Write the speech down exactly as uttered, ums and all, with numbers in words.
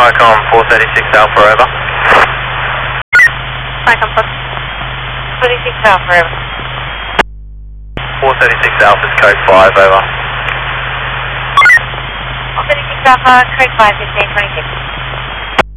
Vicom four thirty-six Alpha, over. Vicom four thirty-six Alpha, over. four thirty-six Alpha's code five, over. four thirty-six Alpha, code five, fifteen twenty-six.